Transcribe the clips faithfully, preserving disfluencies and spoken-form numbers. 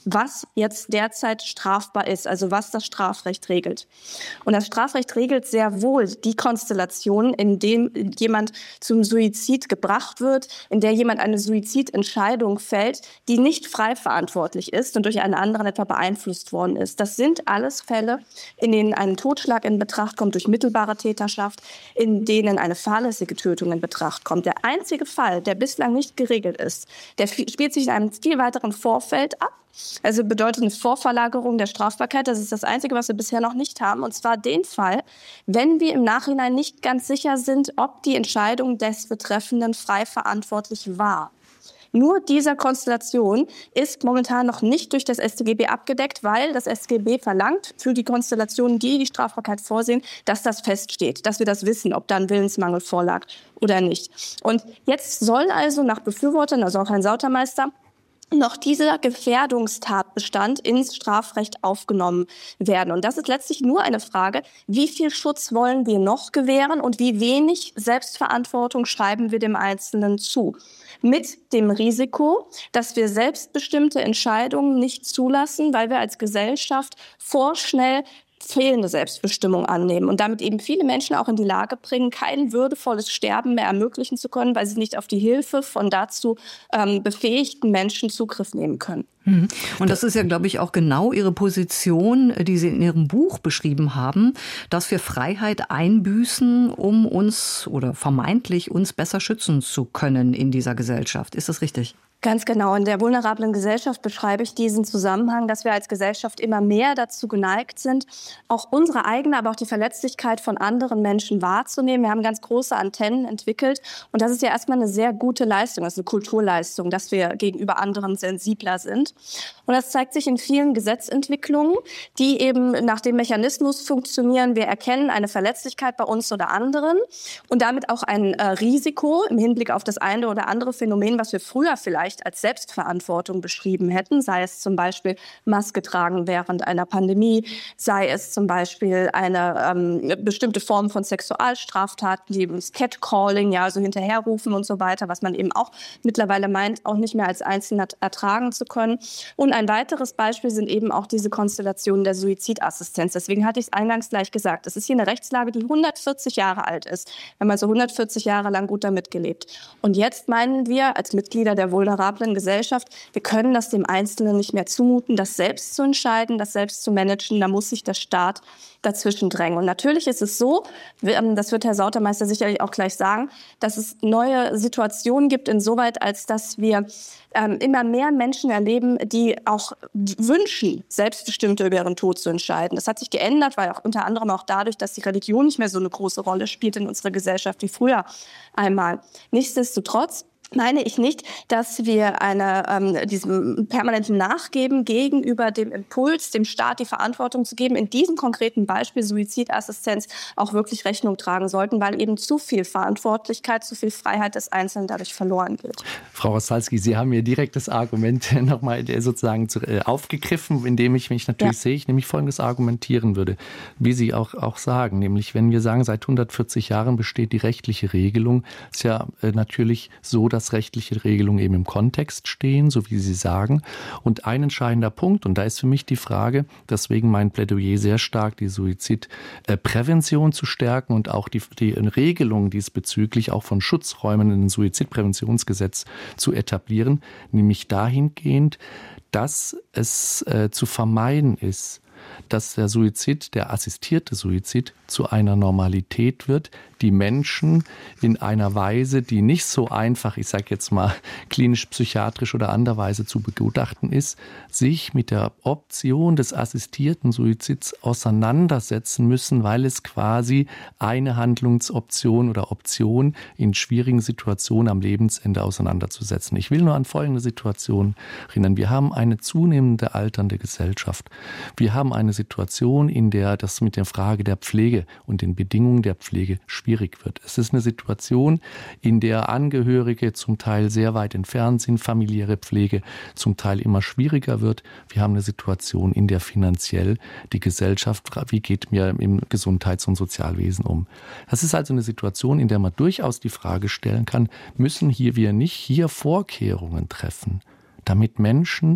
was jetzt derzeit strafbar ist, also was das Strafrecht regelt. Und das Strafrecht regelt sehr wohl die Konstellation, in dem jemand zum Suizid gebracht wird, in der jemand eine Suizidentscheidung fällt, die nicht frei verantwortlich ist und durch einen anderen etwa beeinflusst worden ist. Das sind alles Fälle, in denen ein Totschlag in Betracht kommt durch mittelbare Täterschaft, in denen eine fahrlässige Tötung in Betracht kommt. Der einzige Fall, der bislang nicht geregelt ist, der spielt sich in einem viel weiteren Vorfeld ab. Also bedeutet eine Vorverlagerung der Strafbarkeit. Das ist das Einzige, was wir bisher noch nicht haben. Und zwar den Fall, wenn wir im Nachhinein nicht ganz sicher sind, ob die Entscheidung des Betreffenden frei verantwortlich war. Nur dieser Konstellation ist momentan noch nicht durch das S tGB abgedeckt, weil das S tGB verlangt für die Konstellationen, die die Strafbarkeit vorsehen, dass das feststeht, dass wir das wissen, ob da ein Willensmangel vorlag oder nicht. Und jetzt soll also nach Befürwortern, also auch Herrn Sautermeister, noch dieser Gefährdungstatbestand ins Strafrecht aufgenommen werden. Und das ist letztlich nur eine Frage, wie viel Schutz wollen wir noch gewähren und wie wenig Selbstverantwortung schreiben wir dem Einzelnen zu. Mit dem Risiko, dass wir selbstbestimmte Entscheidungen nicht zulassen, weil wir als Gesellschaft vorschnell fehlende Selbstbestimmung annehmen und damit eben viele Menschen auch in die Lage bringen, kein würdevolles Sterben mehr ermöglichen zu können, weil sie nicht auf die Hilfe von dazu ähm, befähigten Menschen Zugriff nehmen können. Und das ist ja, glaube ich, auch genau Ihre Position, die Sie in Ihrem Buch beschrieben haben, dass wir Freiheit einbüßen, um uns oder vermeintlich uns besser schützen zu können in dieser Gesellschaft. Ist das richtig? Ganz genau. In der vulnerablen Gesellschaft beschreibe ich diesen Zusammenhang, dass wir als Gesellschaft immer mehr dazu geneigt sind, auch unsere eigene, aber auch die Verletzlichkeit von anderen Menschen wahrzunehmen. Wir haben ganz große Antennen entwickelt und das ist ja erstmal eine sehr gute Leistung, das ist eine Kulturleistung, dass wir gegenüber anderen sensibler sind. Und das zeigt sich in vielen Gesetzentwicklungen, die eben nach dem Mechanismus funktionieren. Wir erkennen eine Verletzlichkeit bei uns oder anderen und damit auch ein äh, Risiko im Hinblick auf das eine oder andere Phänomen, was wir früher vielleicht als Selbstverantwortung beschrieben hätten, sei es zum Beispiel Maske tragen während einer Pandemie, sei es zum Beispiel eine ähm, bestimmte Form von Sexualstraftaten, die das Catcalling, ja, also hinterherrufen und so weiter, was man eben auch mittlerweile meint, auch nicht mehr als Einzelner ertragen zu können. Und ein weiteres Beispiel sind eben auch diese Konstellationen der Suizidassistenz. Deswegen hatte ich es eingangs gleich gesagt, es ist hier eine Rechtslage, die hundertvierzig Jahre alt ist. Wir haben also hundertvierzig Jahre lang gut damit gelebt. Und jetzt meinen wir als Mitglieder der vulnerablen Gesellschaft, wir können das dem Einzelnen nicht mehr zumuten, das selbst zu entscheiden, das selbst zu managen. Da muss sich der Staat dazwischen drängen. Und natürlich ist es so, das wird Herr Sautermeister sicherlich auch gleich sagen, dass es neue Situationen gibt, insoweit, als dass wir ähm, immer mehr Menschen erleben, die auch wünschen, selbstbestimmt über ihren Tod zu entscheiden. Das hat sich geändert, weil auch unter anderem auch dadurch, dass die Religion nicht mehr so eine große Rolle spielt in unserer Gesellschaft wie früher einmal. Nichtsdestotrotz meine ich nicht, dass wir eine, ähm, diesem permanenten Nachgeben gegenüber dem Impuls, dem Staat die Verantwortung zu geben, in diesem konkreten Beispiel Suizidassistenz auch wirklich Rechnung tragen sollten, weil eben zu viel Verantwortlichkeit, zu viel Freiheit des Einzelnen dadurch verloren geht. Frau Rostalski, Sie haben Ihr direktes Argument nochmal sozusagen aufgegriffen, indem ich mich natürlich ja. sehe, ich nämlich Folgendes argumentieren würde, wie Sie auch, auch sagen, nämlich wenn wir sagen, seit hundertvierzig Jahren besteht die rechtliche Regelung, ist ja äh, natürlich so, dass dass rechtliche Regelungen eben im Kontext stehen, so wie Sie sagen. Und ein entscheidender Punkt, und da ist für mich die Frage, deswegen mein Plädoyer sehr stark, die Suizidprävention zu stärken und auch die, die Regelungen diesbezüglich auch von Schutzräumen in dem Suizidpräventionsgesetz zu etablieren, nämlich dahingehend, dass es äh, zu vermeiden ist, dass der Suizid, der assistierte Suizid, zu einer Normalität wird, die Menschen in einer Weise, die nicht so einfach, ich sage jetzt mal klinisch-psychiatrisch oder anderweise zu begutachten ist, sich mit der Option des assistierten Suizids auseinandersetzen müssen, weil es quasi eine Handlungsoption oder Option in schwierigen Situationen am Lebensende auseinanderzusetzen. Ich will nur an folgende Situation erinnern. Wir haben eine zunehmende alternde Gesellschaft. Wir haben eine Situation, in der das mit der Frage der Pflege und den Bedingungen der Pflege schwierig wird. Es ist eine Situation, in der Angehörige zum Teil sehr weit entfernt sind, familiäre Pflege zum Teil immer schwieriger wird. Wir haben eine Situation, in der finanziell die Gesellschaft, wie geht mir im Gesundheits- und Sozialwesen um? Das ist also eine Situation, in der man durchaus die Frage stellen kann, müssen hier wir nicht hier Vorkehrungen treffen, damit Menschen,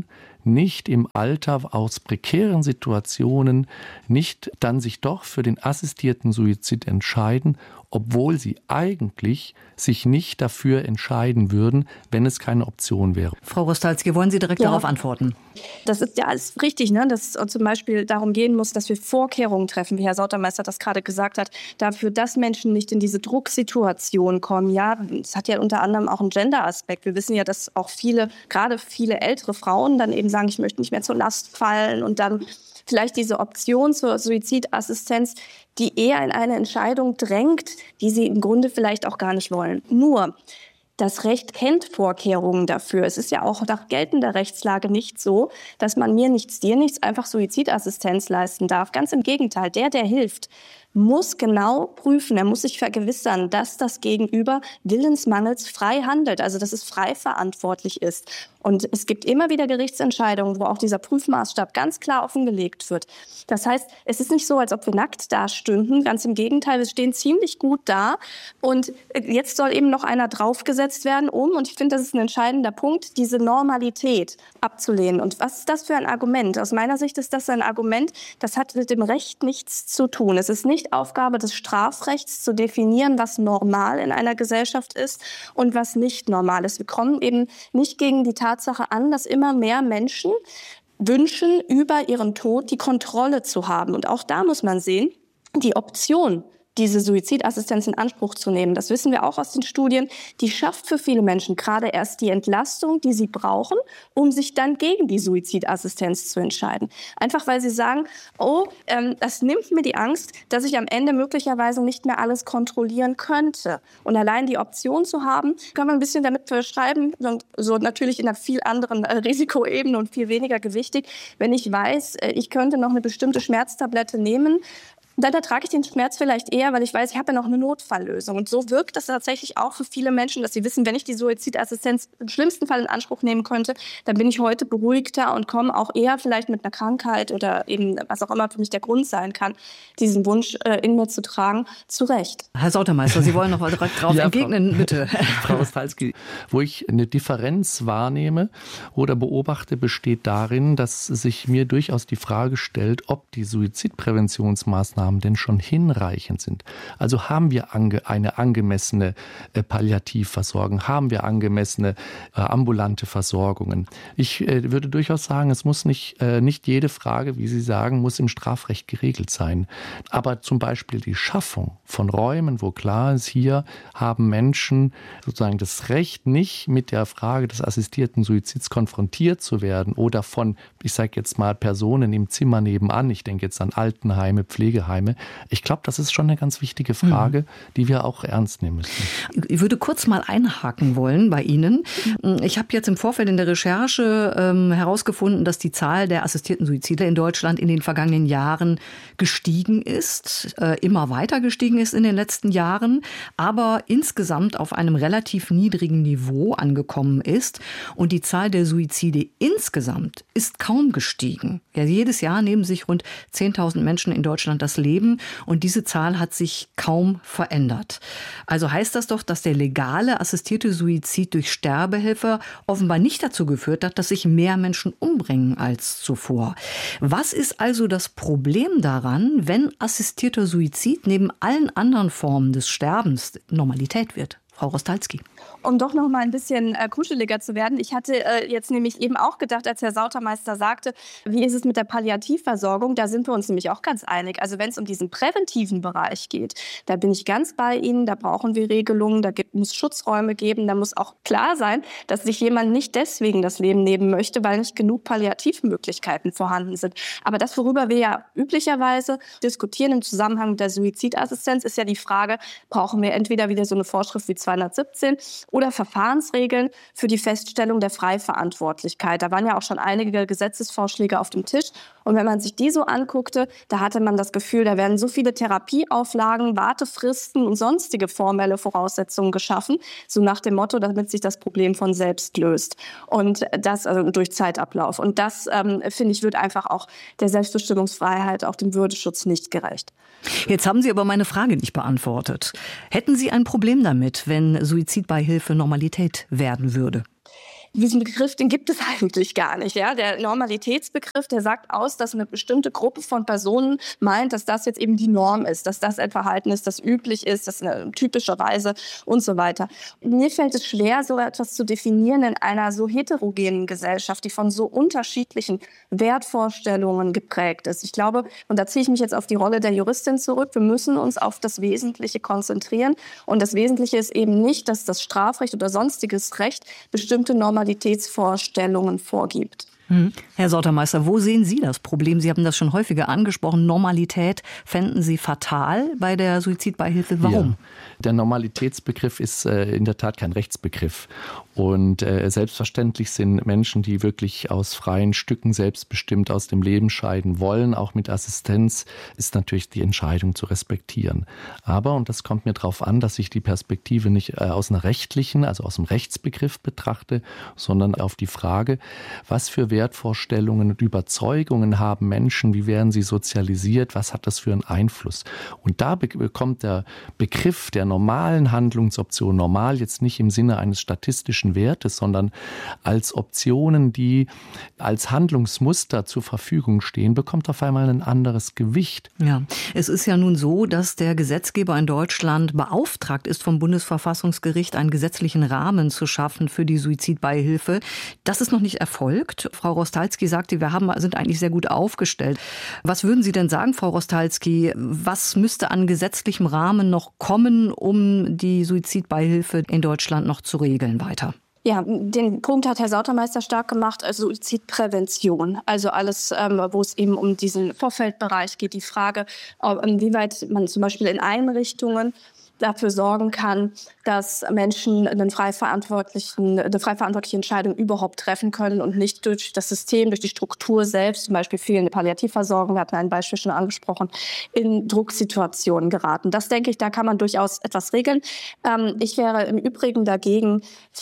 nicht im Alter aus prekären Situationen nicht dann sich doch für den assistierten Suizid entscheiden, obwohl sie eigentlich sich nicht dafür entscheiden würden, wenn es keine Option wäre. Frau Rostalski, wollen Sie direkt ja. darauf antworten? Das ist ja alles richtig, ne? Dass es zum Beispiel darum gehen muss, dass wir Vorkehrungen treffen, wie Herr Sautermeister das gerade gesagt hat, dafür, dass Menschen nicht in diese Drucksituation kommen. Ja, es hat ja unter anderem auch einen Gender-Aspekt. Wir wissen ja, dass auch viele, gerade viele ältere Frauen dann eben sagen, ich möchte nicht mehr zur Last fallen und dann vielleicht diese Option zur Suizidassistenz, die eher in eine Entscheidung drängt, die sie im Grunde vielleicht auch gar nicht wollen. Nur, das Recht kennt Vorkehrungen dafür. Es ist ja auch nach geltender Rechtslage nicht so, dass man mir nichts, dir nichts einfach Suizidassistenz leisten darf. Ganz im Gegenteil, der, der hilft, muss genau prüfen, er muss sich vergewissern, dass das Gegenüber willensmangels frei handelt, also dass es frei verantwortlich ist. Und es gibt immer wieder Gerichtsentscheidungen, wo auch dieser Prüfmaßstab ganz klar offengelegt wird. Das heißt, es ist nicht so, als ob wir nackt dastünden. Ganz im Gegenteil, wir stehen ziemlich gut da. Und jetzt soll eben noch einer draufgesetzt werden, um, und ich finde, das ist ein entscheidender Punkt, diese Normalität abzulehnen. Und was ist das für ein Argument? Aus meiner Sicht ist das ein Argument, das hat mit dem Recht nichts zu tun. Es ist nicht Aufgabe des Strafrechts zu definieren, was normal in einer Gesellschaft ist und was nicht normal ist. Wir kommen eben nicht gegen die Tatsache an, dass immer mehr Menschen wünschen, über ihren Tod die Kontrolle zu haben. Und auch da muss man sehen, die Option, diese Suizidassistenz in Anspruch zu nehmen, das wissen wir auch aus den Studien, die schafft für viele Menschen gerade erst die Entlastung, die sie brauchen, um sich dann gegen die Suizidassistenz zu entscheiden. Einfach weil sie sagen, oh, ähm, das nimmt mir die Angst, dass ich am Ende möglicherweise nicht mehr alles kontrollieren könnte. Und allein die Option zu haben, kann man ein bisschen damit beschreiben, so natürlich in einer viel anderen äh, Risikoebene und viel weniger gewichtig, wenn ich weiß, äh, ich könnte noch eine bestimmte Schmerztablette nehmen, dann ertrage ich den Schmerz vielleicht eher, weil ich weiß, ich habe ja noch eine Notfalllösung. Und so wirkt das tatsächlich auch für viele Menschen, dass sie wissen, wenn ich die Suizidassistenz im schlimmsten Fall in Anspruch nehmen könnte, dann bin ich heute beruhigter und komme auch eher vielleicht mit einer Krankheit oder eben was auch immer für mich der Grund sein kann, diesen Wunsch äh, in mir zu tragen, zurecht. Herr Sautermeister, Sie wollen noch mal direkt drauf ja, entgegnen, Frau, bitte. Frau Rostalski, wo ich eine Differenz wahrnehme oder beobachte, besteht darin, dass sich mir durchaus die Frage stellt, ob die Suizidpräventionsmaßnahmen denn schon hinreichend sind. Also haben wir ange, eine angemessene äh, Palliativversorgung, haben wir angemessene äh, ambulante Versorgungen. Ich äh, würde durchaus sagen, es muss nicht, äh, nicht jede Frage, wie Sie sagen, muss im Strafrecht geregelt sein. Aber zum Beispiel die Schaffung von Räumen, wo klar ist, hier haben Menschen sozusagen das Recht, nicht mit der Frage des assistierten Suizids konfrontiert zu werden oder von, ich sage jetzt mal, Personen im Zimmer nebenan, ich denke jetzt an Altenheime, Pflegeheime. Ich glaube, das ist schon eine ganz wichtige Frage, mhm. die wir auch ernst nehmen müssen. Ich würde kurz mal einhaken wollen bei Ihnen. Ich habe jetzt im Vorfeld in der Recherche ähm, herausgefunden, dass die Zahl der assistierten Suizide in Deutschland in den vergangenen Jahren gestiegen ist, äh, immer weiter gestiegen ist in den letzten Jahren, aber insgesamt auf einem relativ niedrigen Niveau angekommen ist. Und die Zahl der Suizide insgesamt ist kaum gestiegen. Ja, jedes Jahr nehmen sich rund zehntausend Menschen in Deutschland das Leben und diese Zahl hat sich kaum verändert. Also heißt das doch, dass der legale assistierte Suizid durch Sterbehilfe offenbar nicht dazu geführt hat, dass sich mehr Menschen umbringen als zuvor. Was ist also das Problem daran, wenn assistierter Suizid neben allen anderen Formen des Sterbens Normalität wird? Frau Rostalski. Um doch noch mal ein bisschen äh, kuscheliger zu werden. Ich hatte äh, jetzt nämlich eben auch gedacht, als Herr Sautermeister sagte, wie ist es mit der Palliativversorgung? Da sind wir uns nämlich auch ganz einig. Also wenn es um diesen präventiven Bereich geht, da bin ich ganz bei Ihnen. Da brauchen wir Regelungen, da gibt, muss Schutzräume geben. Da muss auch klar sein, dass sich jemand nicht deswegen das Leben nehmen möchte, weil nicht genug Palliativmöglichkeiten vorhanden sind. Aber das, worüber wir ja üblicherweise diskutieren im Zusammenhang mit der Suizidassistenz, ist ja die Frage, brauchen wir entweder wieder so eine Vorschrift wie zweihundertsiebzehn oder Verfahrensregeln für die Feststellung der Freiverantwortlichkeit. Da waren ja auch schon einige Gesetzesvorschläge auf dem Tisch. Und wenn man sich die so anguckte, da hatte man das Gefühl, da werden so viele Therapieauflagen, Wartefristen und sonstige formelle Voraussetzungen geschaffen, so nach dem Motto, damit sich das Problem von selbst löst. Und das also durch Zeitablauf. Und das, ähm, finde ich, wird einfach auch der Selbstbestimmungsfreiheit, auch dem Würdeschutz nicht gerecht. Jetzt haben Sie aber meine Frage nicht beantwortet. Hätten Sie ein Problem damit, wenn Suizidbeihilfe Normalität werden würde? diesen Begriff, den gibt es eigentlich gar nicht. Ja? Der Normalitätsbegriff, der sagt aus, dass eine bestimmte Gruppe von Personen meint, dass das jetzt eben die Norm ist, dass das ein Verhalten ist, das üblich ist, das eine typische Weise und so weiter. Mir fällt es schwer, so etwas zu definieren in einer so heterogenen Gesellschaft, die von so unterschiedlichen Wertvorstellungen geprägt ist. Ich glaube, und da ziehe ich mich jetzt auf die Rolle der Juristin zurück, wir müssen uns auf das Wesentliche konzentrieren. Und das Wesentliche ist eben nicht, dass das Strafrecht oder sonstiges Recht bestimmte Normalitätsvorstellungen vorgibt. Hm. Herr Sautermeister, wo sehen Sie das Problem? Sie haben das schon häufiger angesprochen. Normalität fänden Sie fatal bei der Suizidbeihilfe. Warum? Ja. Der Normalitätsbegriff ist äh, in der Tat kein Rechtsbegriff. Und äh, selbstverständlich sind Menschen, die wirklich aus freien Stücken selbstbestimmt aus dem Leben scheiden wollen, auch mit Assistenz, ist natürlich die Entscheidung zu respektieren. Aber, und das kommt mir darauf an, dass ich die Perspektive nicht äh, aus einer rechtlichen, also aus dem Rechtsbegriff betrachte, sondern auf die Frage, was für Wertvorstellungen und Überzeugungen haben Menschen, wie werden sie sozialisiert, was hat das für einen Einfluss? Und da bekommt der Begriff der normalen Handlungsoption, normal jetzt nicht im Sinne eines statistischen Wertes, sondern als Optionen, die als Handlungsmuster zur Verfügung stehen, bekommt auf einmal ein anderes Gewicht. Ja, es ist ja nun so, dass der Gesetzgeber in Deutschland beauftragt ist vom Bundesverfassungsgericht, einen gesetzlichen Rahmen zu schaffen für die Suizidbeihilfe. Das ist noch nicht erfolgt. Frau Rostalski sagte, wir haben, sind eigentlich sehr gut aufgestellt. Was würden Sie denn sagen, Frau Rostalski, was müsste an gesetzlichem Rahmen noch kommen, um die Suizidbeihilfe in Deutschland noch zu regeln weiter? Ja, den Punkt hat Herr Sautermeister stark gemacht, also Suizidprävention. Also alles, ähm, wo es eben um diesen Vorfeldbereich geht, die Frage, inwieweit man zum Beispiel in Einrichtungen dafür sorgen kann, dass Menschen einen frei verantwortlichen, eine frei verantwortliche Entscheidung überhaupt treffen können und nicht durch das System, durch die Struktur selbst, zum Beispiel fehlende Palliativversorgung, wir hatten ein Beispiel schon angesprochen, in Drucksituationen geraten. Das denke ich, da kann man durchaus etwas regeln. Ähm, ich wäre im Übrigen dagegen,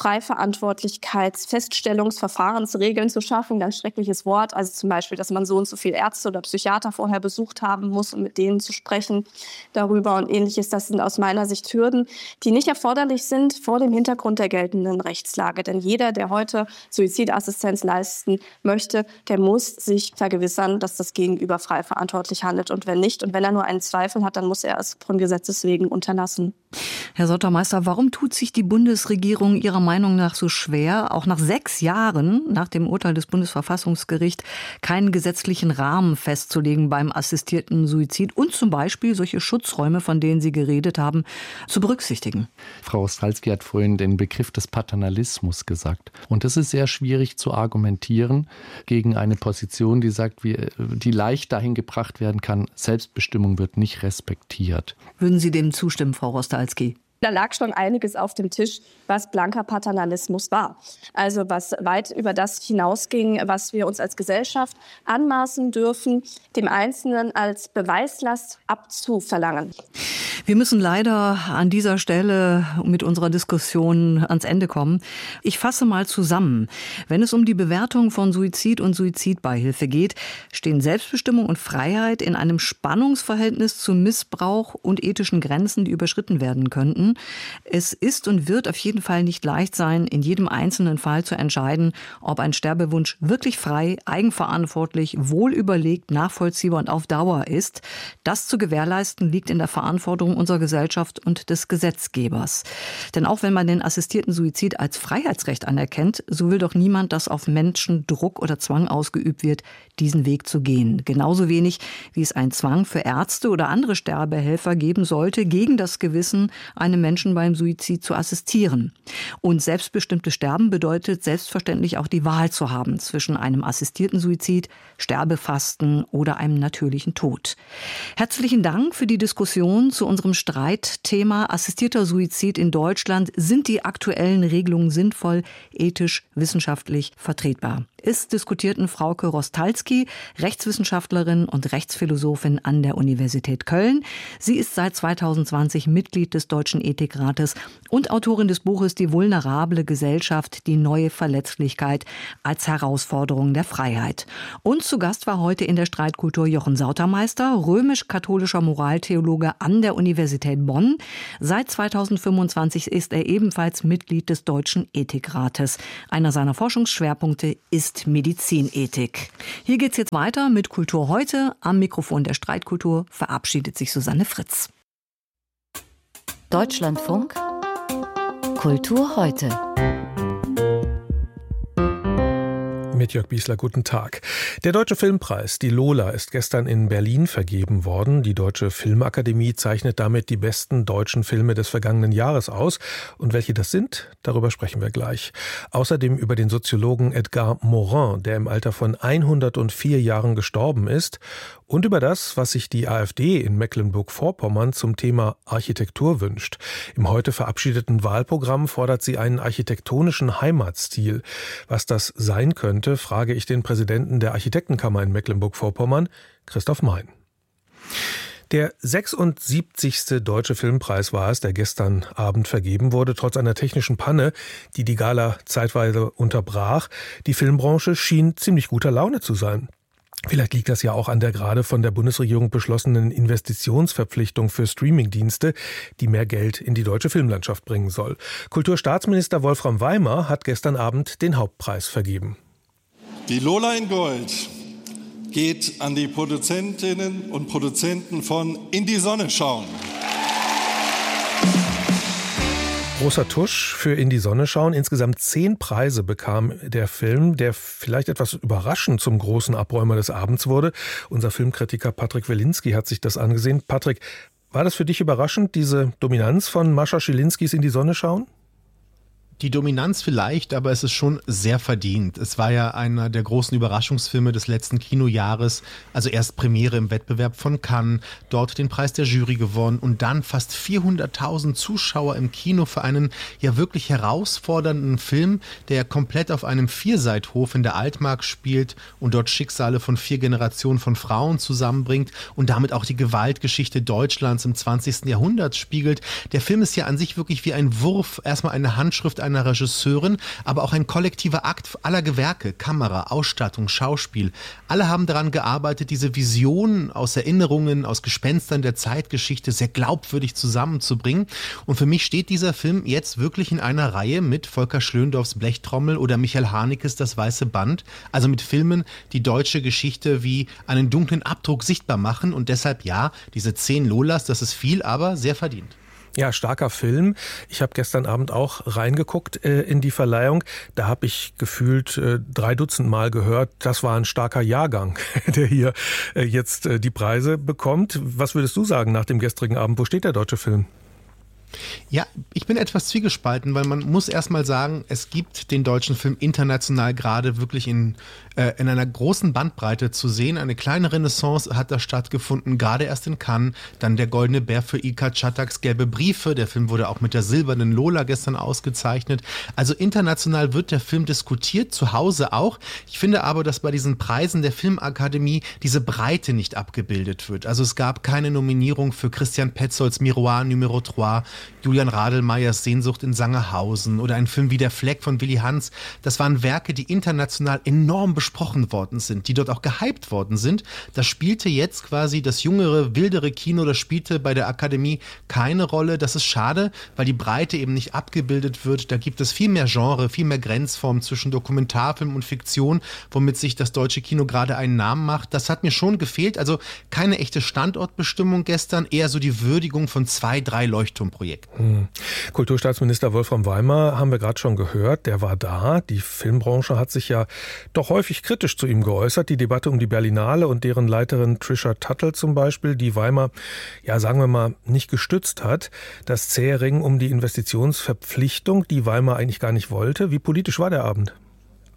Freiverantwortlichkeitsfeststellungsverfahrensregeln zu schaffen, ganz schreckliches Wort, also zum Beispiel, dass man so und so viele Ärzte oder Psychiater vorher besucht haben muss, um mit denen zu sprechen darüber und Ähnliches. Das sind aus meiner Sicht Hürden, die nicht erforderlich sind vor dem Hintergrund der geltenden Rechtslage. Denn jeder, der heute Suizidassistenz leisten möchte, der muss sich vergewissern, dass das Gegenüber frei verantwortlich handelt. Und wenn nicht, und wenn er nur einen Zweifel hat, dann muss er es von Gesetzes wegen unterlassen. Herr Sautermeister, warum tut sich die Bundesregierung Ihrer Meinung nach so schwer, auch nach sechs Jahren nach dem Urteil des Bundesverfassungsgerichts keinen gesetzlichen Rahmen festzulegen beim assistierten Suizid und zum Beispiel solche Schutzräume, von denen Sie geredet haben, zu berücksichtigen? Frau Rostalski hat vorhin den Begriff des Paternalismus gesagt. Und das ist sehr schwierig zu argumentieren gegen eine Position, die sagt, wie, die leicht dahin gebracht werden kann, Selbstbestimmung wird nicht respektiert. Würden Sie dem zustimmen, Frau Rostalski? Da lag schon einiges auf dem Tisch, was blanker Paternalismus war. Also was weit über das hinausging, was wir uns als Gesellschaft anmaßen dürfen, dem Einzelnen als Beweislast abzuverlangen. Wir müssen leider an dieser Stelle mit unserer Diskussion ans Ende kommen. Ich fasse mal zusammen. Wenn es um die Bewertung von Suizid und Suizidbeihilfe geht, stehen Selbstbestimmung und Freiheit in einem Spannungsverhältnis zu Missbrauch und ethischen Grenzen, die überschritten werden könnten. Es ist und wird auf jeden Fall nicht leicht sein, in jedem einzelnen Fall zu entscheiden, ob ein Sterbewunsch wirklich frei, eigenverantwortlich, wohlüberlegt, nachvollziehbar und auf Dauer ist. Das zu gewährleisten liegt in der Verantwortung unserer Gesellschaft und des Gesetzgebers. Denn auch wenn man den assistierten Suizid als Freiheitsrecht anerkennt, so will doch niemand, dass auf Menschen Druck oder Zwang ausgeübt wird, diesen Weg zu gehen. Genauso wenig, wie es einen Zwang für Ärzte oder andere Sterbehelfer geben sollte, gegen das Gewissen einem Menschen beim Suizid zu assistieren. Und selbstbestimmtes Sterben bedeutet selbstverständlich auch die Wahl zu haben zwischen einem assistierten Suizid, Sterbefasten oder einem natürlichen Tod. Herzlichen Dank für die Diskussion zu unserem Streitthema assistierter Suizid in Deutschland. Sind die aktuellen Regelungen sinnvoll, ethisch, wissenschaftlich vertretbar? ist diskutierten Frauke Rostalski, Rechtswissenschaftlerin und Rechtsphilosophin an der Universität Köln. Sie ist seit zweitausendzwanzig Mitglied des Deutschen Ethikrates und Autorin des Buches Die vulnerable Gesellschaft, die neue Verletzlichkeit als Herausforderung der Freiheit. Und zu Gast war heute in der Streitkultur Jochen Sautermeister, römisch-katholischer Moraltheologe an der Universität Bonn. Seit zweitausendfünfundzwanzig ist er ebenfalls Mitglied des Deutschen Ethikrates. Einer seiner Forschungsschwerpunkte ist Medizinethik. Hier geht's jetzt weiter mit Kultur heute. Am Mikrofon der Streitkultur verabschiedet sich Susanne Fritz. Deutschlandfunk Kultur heute. Mit Jörg Biesler, guten Tag. Der Deutsche Filmpreis, die Lola, ist gestern in Berlin vergeben worden. Die Deutsche Filmakademie zeichnet damit die besten deutschen Filme des vergangenen Jahres aus. Und welche das sind, darüber sprechen wir gleich. Außerdem über den Soziologen Edgar Morin, der im Alter von hundertvier Jahren gestorben ist. Und über das, was sich die AfD in Mecklenburg-Vorpommern zum Thema Architektur wünscht. Im heute verabschiedeten Wahlprogramm fordert sie einen architektonischen Heimatstil. Was das sein könnte, frage ich den Präsidenten der Architektenkammer in Mecklenburg-Vorpommern, Christoph Mein. Der sechsundsiebzigste Deutsche Filmpreis war es, der gestern Abend vergeben wurde, trotz einer technischen Panne, die die Gala zeitweise unterbrach. Die Filmbranche schien ziemlich guter Laune zu sein. Vielleicht liegt das ja auch an der gerade von der Bundesregierung beschlossenen Investitionsverpflichtung für Streamingdienste, die mehr Geld in die deutsche Filmlandschaft bringen soll. Kulturstaatsminister Wolfram Weimer hat gestern Abend den Hauptpreis vergeben. Die Lola in Gold geht an die Produzentinnen und Produzenten von In die Sonne schauen. Großer Tusch für In die Sonne schauen. Insgesamt zehn Preise bekam der Film, der vielleicht etwas überraschend zum großen Abräumer des Abends wurde. Unser Filmkritiker Patrick Wilinski hat sich das angesehen. Patrick, war das für dich überraschend, diese Dominanz von Mascha Schilinskis In die Sonne schauen? Die Dominanz vielleicht, aber es ist schon sehr verdient. Es war ja einer der großen Überraschungsfilme des letzten Kinojahres. Also erst Premiere im Wettbewerb von Cannes, dort den Preis der Jury gewonnen und dann fast vierhunderttausend Zuschauer im Kino für einen ja wirklich herausfordernden Film, der komplett auf einem Vierseithof in der Altmark spielt und dort Schicksale von vier Generationen von Frauen zusammenbringt und damit auch die Gewaltgeschichte Deutschlands im zwanzigsten Jahrhundert spiegelt. Der Film ist ja an sich wirklich wie ein Wurf, erstmal eine Handschrift einer Regisseurin, aber auch ein kollektiver Akt aller Gewerke, Kamera, Ausstattung, Schauspiel. Alle haben daran gearbeitet, diese Visionen aus Erinnerungen, aus Gespenstern der Zeitgeschichte sehr glaubwürdig zusammenzubringen. Und für mich steht dieser Film jetzt wirklich in einer Reihe mit Volker Schlöndorffs Blechtrommel oder Michael Hanekes Das Weiße Band. Also mit Filmen, die deutsche Geschichte wie einen dunklen Abdruck sichtbar machen. Und deshalb ja, diese zehn Lolas, das ist viel, aber sehr verdient. Ja, starker Film. Ich habe gestern Abend auch reingeguckt äh, in die Verleihung. Da habe ich gefühlt äh, drei Dutzend Mal gehört, das war ein starker Jahrgang, der hier äh, jetzt äh, die Preise bekommt. Was würdest du sagen nach dem gestrigen Abend? Wo steht der deutsche Film? Ja, ich bin etwas zwiegespalten, weil man muss erstmal sagen, es gibt den deutschen Film international gerade wirklich in, äh, in einer großen Bandbreite zu sehen. Eine kleine Renaissance hat da stattgefunden, gerade erst in Cannes. Dann der Goldene Bär für Ilka Chataks Gelbe Briefe. Der Film wurde auch mit der Silbernen Lola gestern ausgezeichnet. Also international wird der Film diskutiert, zu Hause auch. Ich finde aber, dass bei diesen Preisen der Filmakademie diese Breite nicht abgebildet wird. Also es gab keine Nominierung für Christian Petzolds Miroir Numero drei, Julian Radelmeyers Sehnsucht in Sangerhausen oder ein Film wie Der Fleck von Willy Hans. Das waren Werke, die international enorm besprochen worden sind, die dort auch gehypt worden sind. Das spielte jetzt quasi das jüngere, wildere Kino, das spielte bei der Akademie keine Rolle. Das ist schade, weil die Breite eben nicht abgebildet wird. Da gibt es viel mehr Genre, viel mehr Grenzformen zwischen Dokumentarfilm und Fiktion, womit sich das deutsche Kino gerade einen Namen macht. Das hat mir schon gefehlt. Also keine echte Standortbestimmung gestern, eher so die Würdigung von zwei, drei Leuchtturmprojekten. Hm. Kulturstaatsminister Wolfram Weimer haben wir gerade schon gehört, der war da. Die Filmbranche hat sich ja doch häufig kritisch zu ihm geäußert. Die Debatte um die Berlinale und deren Leiterin Trisha Tuttle zum Beispiel, die Weimer, ja sagen wir mal, nicht gestützt hat. Das zähe Ringen um die Investitionsverpflichtung, die Weimer eigentlich gar nicht wollte. Wie politisch war der Abend?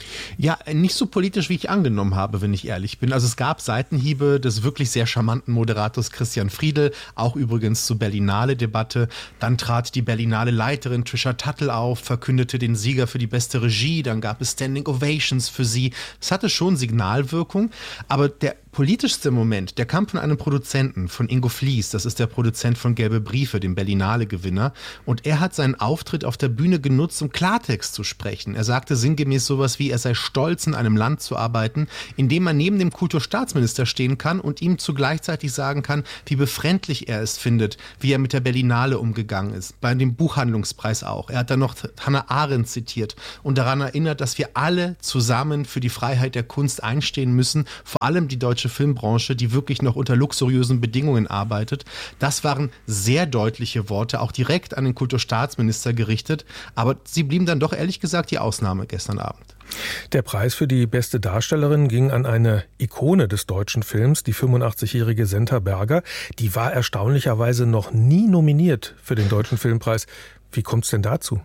Ja, nicht so politisch, wie ich angenommen habe, wenn ich ehrlich bin. Also es gab Seitenhiebe des wirklich sehr charmanten Moderators Christian Friedel, auch übrigens zur Berlinale-Debatte. Dann trat die Berlinale-Leiterin Trisha Tuttle auf, verkündete den Sieger für die beste Regie. Dann gab es Standing Ovations für sie. Es hatte schon Signalwirkung, aber der politischste Moment, der kam von einem Produzenten, von Ingo Flies, das ist der Produzent von Gelbe Briefe, dem Berlinale-Gewinner. Und er hat seinen Auftritt auf der Bühne genutzt, um Klartext zu sprechen. Er sagte sinngemäß sowas wie, er sei stolz, in einem Land zu arbeiten, in dem man neben dem Kulturstaatsminister stehen kann und ihm zugleichzeitig sagen kann, wie befremdlich er es findet, wie er mit der Berlinale umgegangen ist. Bei dem Buchhandlungspreis auch. Er hat dann noch Hannah Arendt zitiert und daran erinnert, dass wir alle zusammen für die Freiheit der Kunst einstehen müssen, vor allem die deutsche Filmbranche, die wirklich noch unter luxuriösen Bedingungen arbeitet. Das waren sehr deutliche Worte, auch direkt an den Kulturstaatsminister gerichtet, aber sie blieben dann doch ehrlich gesagt die Ausnahme gestern Abend. Der Preis für die beste Darstellerin ging an eine Ikone des deutschen Films, die fünfundachtzigjährige Senta Berger. Die war erstaunlicherweise noch nie nominiert für den Deutschen Filmpreis. Wie kommt es denn dazu?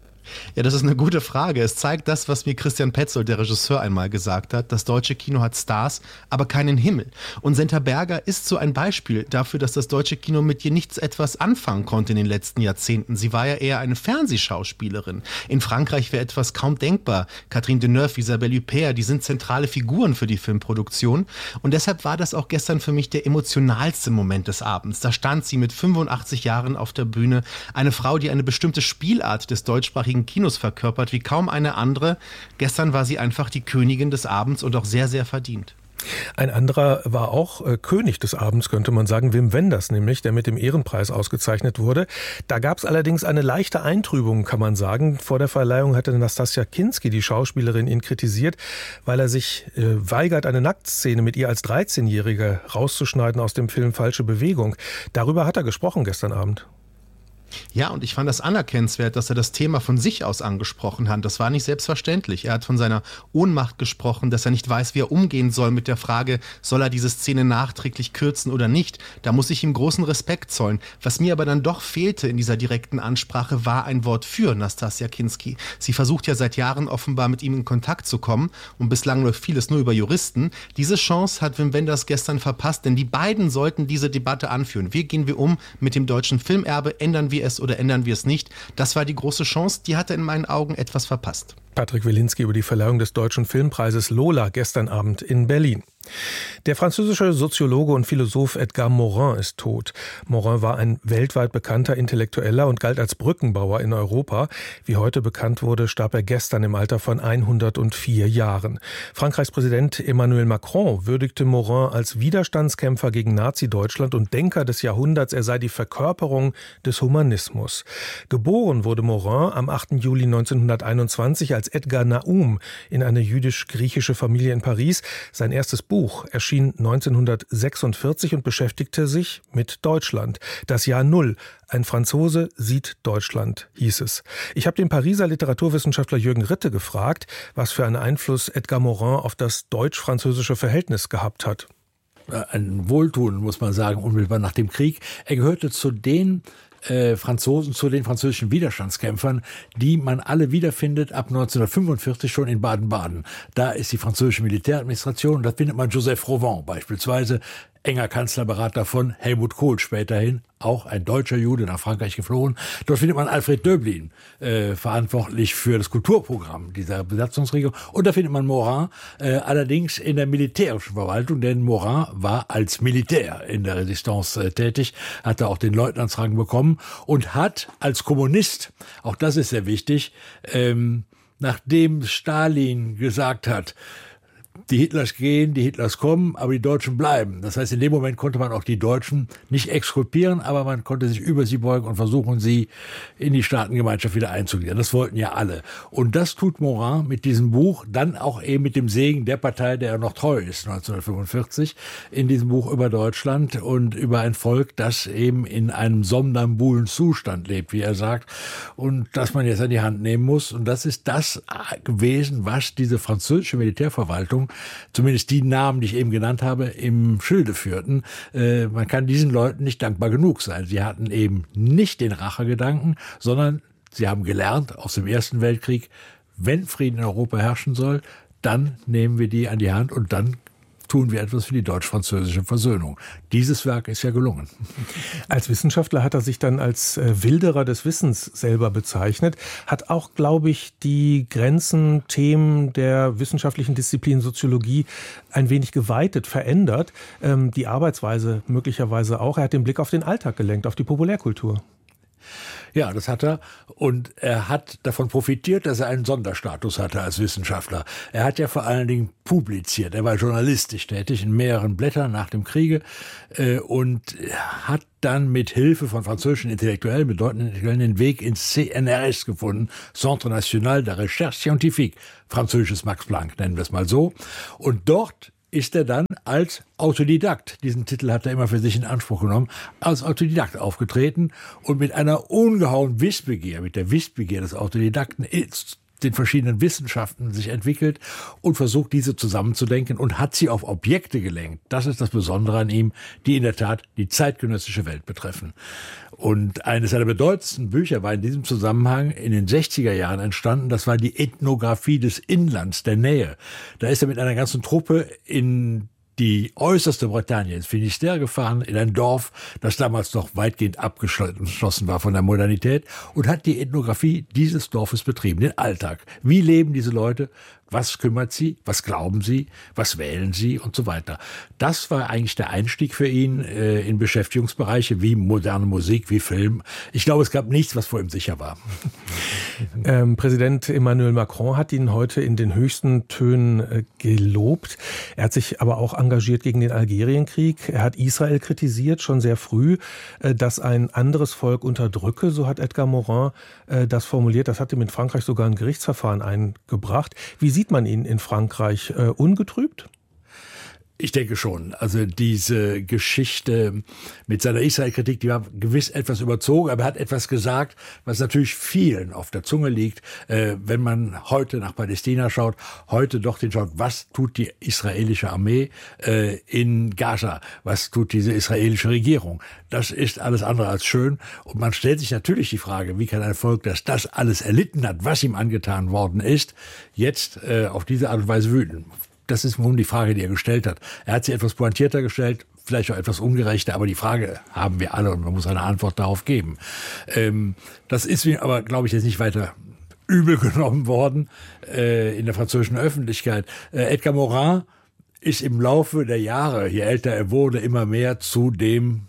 Ja, das ist eine gute Frage. Es zeigt das, was mir Christian Petzold, der Regisseur, einmal gesagt hat. Das deutsche Kino hat Stars, aber keinen Himmel. Und Senta Berger ist so ein Beispiel dafür, dass das deutsche Kino mit ihr nichts etwas anfangen konnte in den letzten Jahrzehnten. Sie war ja eher eine Fernsehschauspielerin. In Frankreich wäre etwas kaum denkbar. Catherine Deneuve, Isabelle Huppert, die sind zentrale Figuren für die Filmproduktion. Und deshalb war das auch gestern für mich der emotionalste Moment des Abends. Da stand sie mit fünfundachtzig Jahren auf der Bühne. Eine Frau, die eine bestimmte Spielart des deutschsprachigen Kinos verkörpert wie kaum eine andere. Gestern war sie einfach die Königin des Abends und auch sehr, sehr verdient. Ein anderer war auch äh, König des Abends, könnte man sagen, Wim Wenders nämlich, der mit dem Ehrenpreis ausgezeichnet wurde. Da gab es allerdings eine leichte Eintrübung, kann man sagen. Vor der Verleihung hatte Nastassja Kinski, die Schauspielerin, ihn kritisiert, weil er sich äh, weigert, eine Nacktszene mit ihr als dreizehnjährige rauszuschneiden aus dem Film Falsche Bewegung. Darüber hat er gesprochen gestern Abend. Ja, und ich fand das anerkennenswert, dass er das Thema von sich aus angesprochen hat. Das war nicht selbstverständlich. Er hat von seiner Ohnmacht gesprochen, dass er nicht weiß, wie er umgehen soll mit der Frage, soll er diese Szene nachträglich kürzen oder nicht. Da muss ich ihm großen Respekt zollen. Was mir aber dann doch fehlte in dieser direkten Ansprache, war ein Wort für Nastassja Kinski. Sie versucht ja seit Jahren offenbar mit ihm in Kontakt zu kommen und bislang läuft vieles nur über Juristen. Diese Chance hat Wim Wenders gestern verpasst, denn die beiden sollten diese Debatte anführen. Wie gehen wir um mit dem deutschen Filmerbe? Ändern wir es oder ändern wir es nicht? Das war die große Chance, die hat er in meinen Augen etwas verpasst. Patrick Wilinski über die Verleihung des Deutschen Filmpreises Lola gestern Abend in Berlin. Der französische Soziologe und Philosoph Edgar Morin ist tot. Morin war ein weltweit bekannter Intellektueller und galt als Brückenbauer in Europa. Wie heute bekannt wurde, starb er gestern im Alter von hundertvier Jahren. Frankreichs Präsident Emmanuel Macron würdigte Morin als Widerstandskämpfer gegen Nazi-Deutschland und Denker des Jahrhunderts. Er sei die Verkörperung des Humanismus. Geboren wurde Morin am achten Juli neunzehnhunderteinundzwanzig als Edgar Naum in eine jüdisch-griechische Familie in Paris. Sein erstes Buch erschien neunzehnhundertsechsundvierzig und beschäftigte sich mit Deutschland. Das Jahr Null. Ein Franzose sieht Deutschland, hieß es. Ich habe den Pariser Literaturwissenschaftler Jürgen Ritte gefragt, was für einen Einfluss Edgar Morin auf das deutsch-französische Verhältnis gehabt hat. Ein Wohltun, muss man sagen, unmittelbar nach dem Krieg. Er gehörte zu den Äh, Franzosen, zu den französischen Widerstandskämpfern, die man alle wiederfindet ab neunzehnhundertfünfundvierzig schon in Baden-Baden. Da ist die französische Militäradministration und da findet man Joseph Rowan beispielsweise, enger Kanzlerberater von Helmut Kohl späterhin, auch ein deutscher Jude, nach Frankreich geflohen. Dort findet man Alfred Döblin, äh, verantwortlich für das Kulturprogramm dieser Besatzungsregierung. Und da findet man Morin, äh, allerdings in der militärischen Verwaltung, denn Morin war als Militär in der Resistance äh, tätig, hatte auch den Leutnantsrang bekommen und hat als Kommunist, auch das ist sehr wichtig, ähm, nachdem Stalin gesagt hat, die Hitlers gehen, die Hitlers kommen, aber die Deutschen bleiben. Das heißt, in dem Moment konnte man auch die Deutschen nicht exkulpieren, aber man konnte sich über sie beugen und versuchen, sie in die Staatengemeinschaft wieder einzugliedern. Das wollten ja alle. Und das tut Morin mit diesem Buch, dann auch eben mit dem Segen der Partei, der er noch treu ist, neunzehnhundertfünfundvierzig, in diesem Buch über Deutschland und über ein Volk, das eben in einem somnambulen Zustand lebt, wie er sagt, und das man jetzt an die Hand nehmen muss. Und das ist das gewesen, was diese französische Militärverwaltung, zumindest die Namen, die ich eben genannt habe, im Schilde führten. Äh, man kann diesen Leuten nicht dankbar genug sein. Sie hatten eben nicht den Rachegedanken, sondern sie haben gelernt aus dem Ersten Weltkrieg, wenn Frieden in Europa herrschen soll, dann nehmen wir die an die Hand und dann tun wir etwas für die deutsch-französische Versöhnung. Dieses Werk ist ja gelungen. Als Wissenschaftler hat er sich dann als äh, Wilderer des Wissens selber bezeichnet, hat auch, glaube ich, die Grenzen, Themen der wissenschaftlichen Disziplin Soziologie ein wenig geweitet, verändert. Ähm, die Arbeitsweise möglicherweise auch. Er hat den Blick auf den Alltag gelenkt, auf die Populärkultur. Ja, das hat er. Und er hat davon profitiert, dass er einen Sonderstatus hatte als Wissenschaftler. Er hat ja vor allen Dingen publiziert. Er war journalistisch tätig in mehreren Blättern nach dem Kriege äh, und hat dann mit Hilfe von französischen Intellektuellen, bedeutenden Intellektuellen, den Weg ins C N R S gefunden. Centre National de Recherche Scientifique. Französisches Max Planck, nennen wir es mal so. Und dort ist er dann als Autodidakt, diesen Titel hat er immer für sich in Anspruch genommen, als Autodidakt aufgetreten und mit einer ungeheuen Wissbegier, mit der Wissbegier des Autodidakten den verschiedenen Wissenschaften sich entwickelt und versucht, diese zusammenzudenken und hat sie auf Objekte gelenkt. Das ist das Besondere an ihm, die in der Tat die zeitgenössische Welt betreffen. Und eines seiner bedeutendsten Bücher war in diesem Zusammenhang in den sechziger Jahren entstanden. Das war die Ethnographie des Inlands, der Nähe. Da ist er mit einer ganzen Truppe in die äußerste Bretagne, ins Finisterre gefahren, in ein Dorf, das damals noch weitgehend abgeschlossen war von der Modernität und hat die Ethnographie dieses Dorfes betrieben, den Alltag. Wie leben diese Leute? Was kümmert sie? Was glauben sie? Was wählen sie? Und so weiter. Das war eigentlich der Einstieg für ihn äh, in Beschäftigungsbereiche wie moderne Musik, wie Film. Ich glaube, es gab nichts, was vor ihm sicher war. Ähm, Präsident Emmanuel Macron hat ihn heute in den höchsten Tönen äh, gelobt. Er hat sich aber auch engagiert gegen den Algerienkrieg. Er hat Israel kritisiert, schon sehr früh, äh, dass ein anderes Volk unterdrücke, so hat Edgar Morin äh, das formuliert. Das hat ihm in Frankreich sogar ein Gerichtsverfahren eingebracht. Wie sieht man ihn in Frankreich? Äh, ungetrübt? Ich denke schon. Also diese Geschichte mit seiner Israel-Kritik, die war gewiss etwas überzogen, aber er hat etwas gesagt, was natürlich vielen auf der Zunge liegt. Äh, wenn man heute nach Palästina schaut, heute doch den schaut, was tut die israelische Armee äh, in Gaza? Was tut diese israelische Regierung? Das ist alles andere als schön. Und man stellt sich natürlich die Frage, wie kann ein Volk, das das alles erlitten hat, was ihm angetan worden ist, jetzt äh, auf diese Art und Weise wüten? Das ist nun die Frage, die er gestellt hat. Er hat sie etwas pointierter gestellt, vielleicht auch etwas ungerechter, aber die Frage haben wir alle und man muss eine Antwort darauf geben. Ähm, das ist mir aber, glaube ich, jetzt nicht weiter übel genommen worden äh, in der französischen Öffentlichkeit. Äh, Edgar Morin ist im Laufe der Jahre, je älter er wurde, immer mehr zu dem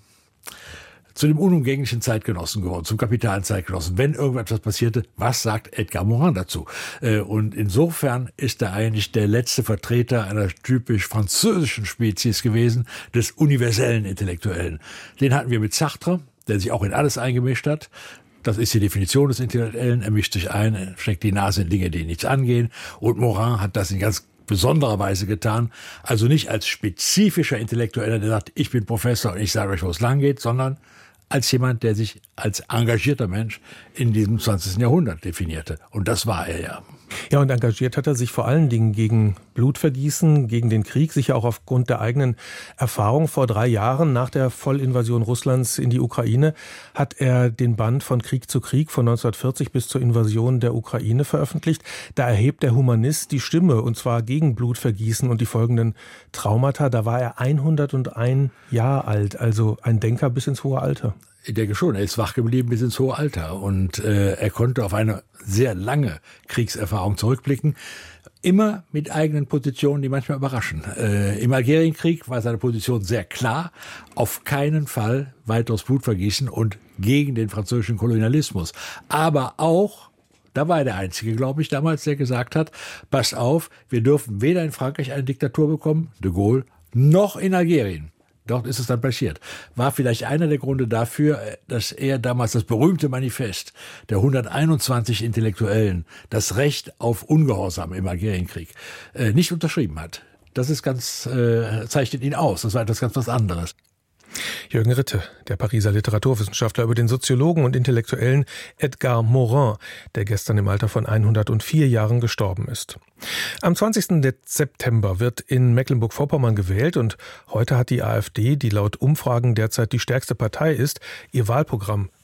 zu dem unumgänglichen Zeitgenossen geworden, zum kapitalen Zeitgenossen. Wenn irgendetwas passierte, was sagt Edgar Morin dazu? Und insofern ist er eigentlich der letzte Vertreter einer typisch französischen Spezies gewesen, des universellen Intellektuellen. Den hatten wir mit Sartre, der sich auch in alles eingemischt hat. Das ist die Definition des Intellektuellen. Er mischt sich ein, steckt die Nase in Dinge, die ihn nichts angehen. Und Morin hat das in ganz besonderer Weise getan. Also nicht als spezifischer Intellektueller, der sagt, ich bin Professor und ich sage euch, wo es lang geht, sondern als jemand, der sich als engagierter Mensch in diesem zwanzigsten Jahrhundert definierte. Und das war er ja. Ja, und engagiert hat er sich vor allen Dingen gegen Blutvergießen, gegen den Krieg, sicher auch aufgrund der eigenen Erfahrung. Vor drei Jahren, nach der Vollinvasion Russlands in die Ukraine, hat er den Band Von Krieg zu Krieg von neunzehnhundertvierzig bis zur Invasion der Ukraine veröffentlicht. Da erhebt der Humanist die Stimme, und zwar gegen Blutvergießen und die folgenden Traumata. Da war er hunderteins Jahre alt, also ein Denker bis ins hohe Alter. Ich denke schon, er ist wach geblieben bis ins hohe Alter und äh, er konnte auf eine sehr lange Kriegserfahrung zurückblicken, immer mit eigenen Positionen, die manchmal überraschen. Äh, Im Algerienkrieg war seine Position sehr klar, auf keinen Fall weiteres Blutvergießen und gegen den französischen Kolonialismus. Aber auch, da war er der Einzige, glaube ich, damals, der gesagt hat, passt auf, wir dürfen weder in Frankreich eine Diktatur bekommen, de Gaulle, noch in Algerien. Dort ist es dann passiert. War vielleicht einer der Gründe dafür, dass er damals das berühmte Manifest der hunderteinundzwanzig Intellektuellen, das Recht auf Ungehorsam im Algerienkrieg, äh, nicht unterschrieben hat. Das ist ganz, äh, zeichnet ihn aus. Das war etwas ganz was anderes. Jürgen Ritte, der Pariser Literaturwissenschaftler, über den Soziologen und Intellektuellen Edgar Morin, der gestern im Alter von hundertvier Jahren gestorben ist. Am zwanzigsten September wird in Mecklenburg-Vorpommern gewählt und heute hat die AfD, die laut Umfragen derzeit die stärkste Partei ist, ihr Wahlprogramm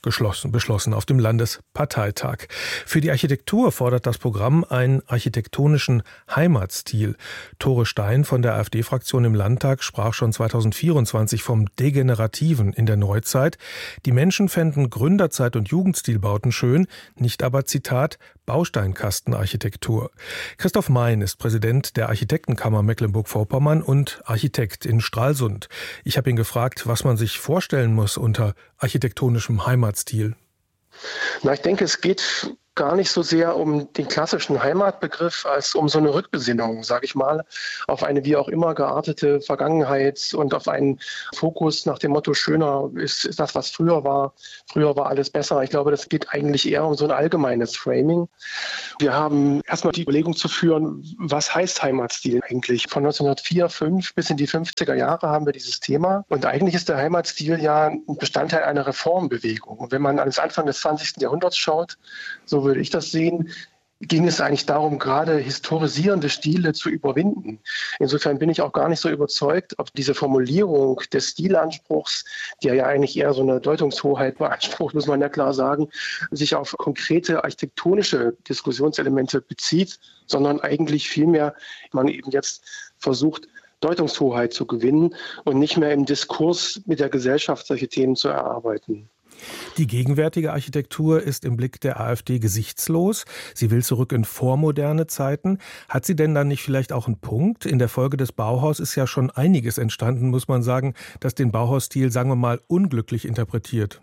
geschlossen, beschlossen auf dem Landesparteitag. Für die Architektur fordert das Programm einen architektonischen Heimatstil. Tore Stein von der AfD-Fraktion im Landtag sprach schon zweitausendvierundzwanzig vom Degenerativen in der Neuzeit. Die Menschen fänden Gründerzeit- und Jugendstilbauten schön, nicht aber, Zitat, Bausteinkastenarchitektur. Christoph Mein ist Präsident der Architektenkammer Mecklenburg-Vorpommern und Architekt in Stralsund. Ich habe ihn gefragt, was man sich vorstellen muss unter architektonischem Heimatstil. Na, ich denke, es geht gar nicht so sehr um den klassischen Heimatbegriff als um so eine Rückbesinnung, sage ich mal, auf eine wie auch immer geartete Vergangenheit und auf einen Fokus nach dem Motto, schöner ist, ist das, was früher war. Früher war alles besser. Ich glaube, das geht eigentlich eher um so ein allgemeines Framing. Wir haben erstmal die Überlegung zu führen, was heißt Heimatstil eigentlich? Von neunzehnhundertvier, fünf bis in die fünfziger Jahre haben wir dieses Thema. Und eigentlich ist der Heimatstil ja ein Bestandteil einer Reformbewegung. Und wenn man ans Anfang des zwanzigsten Jahrhunderts schaut, so würde ich das sehen, ging es eigentlich darum, gerade historisierende Stile zu überwinden. Insofern bin ich auch gar nicht so überzeugt, ob diese Formulierung des Stilanspruchs, der ja eigentlich eher so eine Deutungshoheit beansprucht, muss man ja klar sagen, sich auf konkrete architektonische Diskussionselemente bezieht, sondern eigentlich vielmehr man eben jetzt versucht, Deutungshoheit zu gewinnen und nicht mehr im Diskurs mit der Gesellschaft solche Themen zu erarbeiten. Die gegenwärtige Architektur ist im Blick der AfD gesichtslos. Sie will zurück in vormoderne Zeiten. Hat sie denn dann nicht vielleicht auch einen Punkt? In der Folge des Bauhaus ist ja schon einiges entstanden, muss man sagen, das den Bauhausstil, sagen wir mal, unglücklich interpretiert.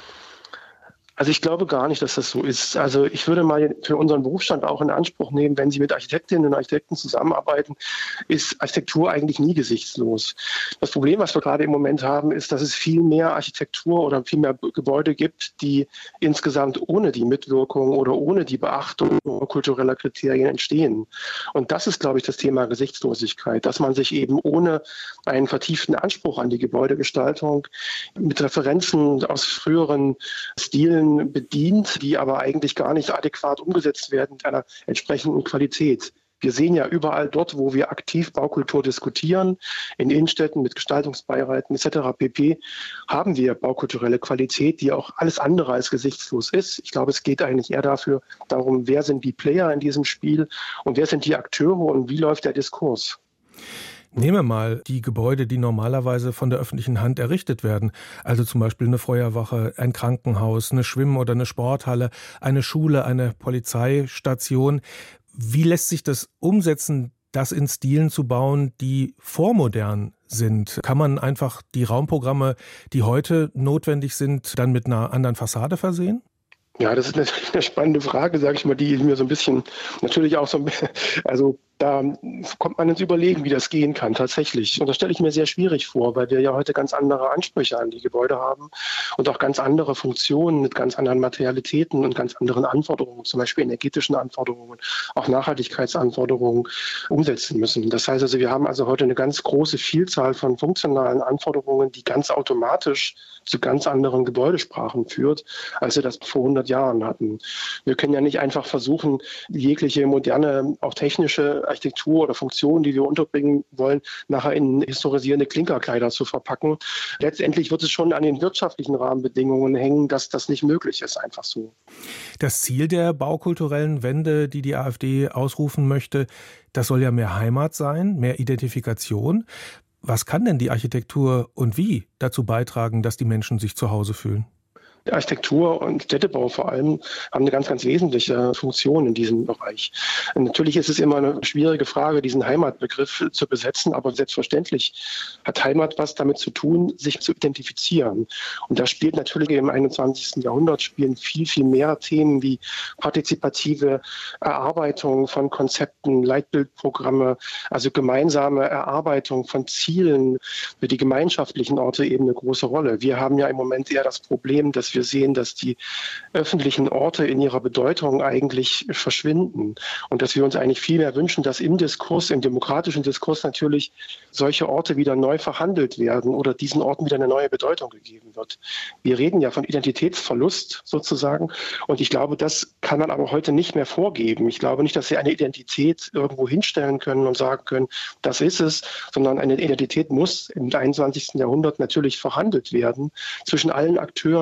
Also ich glaube gar nicht, dass das so ist. Also ich würde mal für unseren Berufsstand auch in Anspruch nehmen, wenn Sie mit Architektinnen und Architekten zusammenarbeiten, ist Architektur eigentlich nie gesichtslos. Das Problem, was wir gerade im Moment haben, ist, dass es viel mehr Architektur oder viel mehr Gebäude gibt, die insgesamt ohne die Mitwirkung oder ohne die Beachtung kultureller Kriterien entstehen. Und das ist, glaube ich, das Thema Gesichtslosigkeit, dass man sich eben ohne einen vertieften Anspruch an die Gebäudegestaltung mit Referenzen aus früheren Stilen bedient, die aber eigentlich gar nicht adäquat umgesetzt werden mit einer entsprechenden Qualität. Wir sehen ja überall dort, wo wir aktiv Baukultur diskutieren, in Innenstädten mit Gestaltungsbeiräten et cetera pp., haben wir baukulturelle Qualität, die auch alles andere als gesichtslos ist. Ich glaube, es geht eigentlich eher dafür darum, wer sind die Player in diesem Spiel und wer sind die Akteure und wie läuft der Diskurs. Nehmen wir mal die Gebäude, die normalerweise von der öffentlichen Hand errichtet werden. Also zum Beispiel eine Feuerwache, ein Krankenhaus, eine Schwimm- oder eine Sporthalle, eine Schule, eine Polizeistation. Wie lässt sich das umsetzen, das in Stilen zu bauen, die vormodern sind? Kann man einfach die Raumprogramme, die heute notwendig sind, dann mit einer anderen Fassade versehen? Ja, das ist natürlich eine spannende Frage, sage ich mal, die mir so ein bisschen, natürlich auch so ein bisschen, also da kommt man ins Überlegen, wie das gehen kann tatsächlich. Und das stelle ich mir sehr schwierig vor, weil wir ja heute ganz andere Ansprüche an die Gebäude haben und auch ganz andere Funktionen mit ganz anderen Materialitäten und ganz anderen Anforderungen, zum Beispiel energetischen Anforderungen, auch Nachhaltigkeitsanforderungen umsetzen müssen. Das heißt also, wir haben also heute eine ganz große Vielzahl von funktionalen Anforderungen, die ganz automatisch zu ganz anderen Gebäudesprachen führt, als wir das vor hundert Jahren hatten. Wir können ja nicht einfach versuchen, jegliche moderne, auch technische Architektur oder Funktionen, die wir unterbringen wollen, nachher in historisierende Klinkerkleider zu verpacken. Letztendlich wird es schon an den wirtschaftlichen Rahmenbedingungen hängen, dass das nicht möglich ist, einfach so. Das Ziel der baukulturellen Wende, die die AfD ausrufen möchte, das soll ja mehr Heimat sein, mehr Identifikation. Was kann denn die Architektur und wie dazu beitragen, dass die Menschen sich zu Hause fühlen? Architektur und Städtebau vor allem haben eine ganz, ganz wesentliche Funktion in diesem Bereich. Und natürlich ist es immer eine schwierige Frage, diesen Heimatbegriff zu besetzen, aber selbstverständlich hat Heimat was damit zu tun, sich zu identifizieren. Und da spielt natürlich im einundzwanzigsten Jahrhundert spielen viel, viel mehr Themen wie partizipative Erarbeitung von Konzepten, Leitbildprogramme, also gemeinsame Erarbeitung von Zielen für die gemeinschaftlichen Orte eben eine große Rolle. Wir haben ja im Moment eher das Problem, dass wir sehen, dass die öffentlichen Orte in ihrer Bedeutung eigentlich verschwinden und dass wir uns eigentlich viel mehr wünschen, dass im Diskurs, im demokratischen Diskurs natürlich solche Orte wieder neu verhandelt werden oder diesen Orten wieder eine neue Bedeutung gegeben wird. Wir reden ja von Identitätsverlust sozusagen und ich glaube, das kann man aber heute nicht mehr vorgeben. Ich glaube nicht, dass Sie eine Identität irgendwo hinstellen können und sagen können, das ist es, sondern eine Identität muss im einundzwanzigsten Jahrhundert natürlich verhandelt werden zwischen allen Akteuren, die dort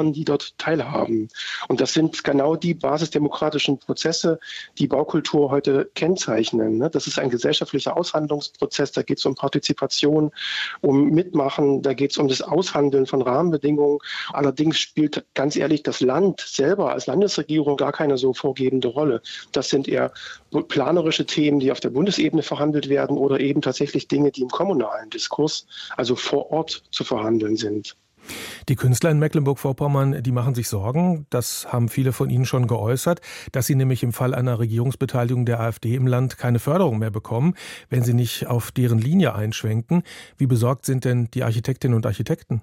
dort teilhaben. Und das sind genau die basisdemokratischen Prozesse, die Baukultur heute kennzeichnen. Das ist ein gesellschaftlicher Aushandlungsprozess, da geht es um Partizipation, um Mitmachen, da geht es um das Aushandeln von Rahmenbedingungen. Allerdings spielt ganz ehrlich das Land selber als Landesregierung gar keine so vorgebende Rolle. Das sind eher planerische Themen, die auf der Bundesebene verhandelt werden oder eben tatsächlich Dinge, die im kommunalen Diskurs, also vor Ort, zu verhandeln sind. Die Künstler in Mecklenburg-Vorpommern, die machen sich Sorgen, das haben viele von Ihnen schon geäußert, dass sie nämlich im Fall einer Regierungsbeteiligung der AfD im Land keine Förderung mehr bekommen, wenn sie nicht auf deren Linie einschwenken. Wie besorgt sind denn die Architektinnen und Architekten?